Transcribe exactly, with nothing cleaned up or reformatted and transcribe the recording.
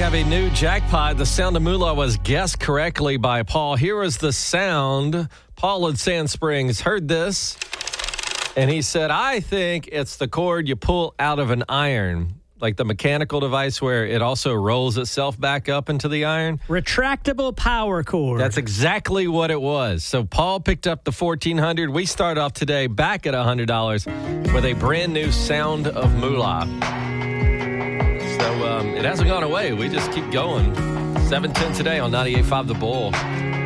have a new jackpot. The sound of moolah was guessed correctly by Paul. Here is the sound. Paul in Sand Springs heard this, and he said, I think it's the cord you pull out of an iron, like the mechanical device where it also rolls itself back up into the iron. Retractable power cord. That's exactly what it was. So Paul picked up the fourteen hundred dollars. We start off today back at one hundred dollars with a brand new sound of moolah. So um, it hasn't gone away. We just keep going. seven ten today on ninety-eight point five The Bull.